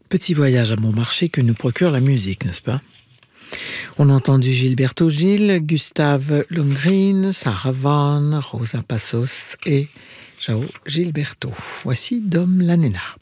petit voyage à bon marché que nous procure la musique, n'est-ce pas? On a entendu Gilberto Gil, Gustave Lundgren, Sarah Vaughan, Rosa Passos et João Gilberto. Voici Dom la Nena.